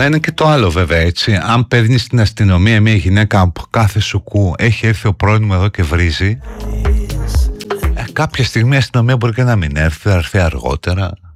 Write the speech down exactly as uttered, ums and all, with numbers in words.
Αλλά είναι και το άλλο βέβαια, έτσι. Αν παίρνει στην αστυνομία μια γυναίκα από κάθε σουκού, έχει έρθει ο πρώην μου εδώ και βρίζει, ε, κάποια στιγμή η αστυνομία μπορεί και να μην έρθει, θα έρθει αργότερα.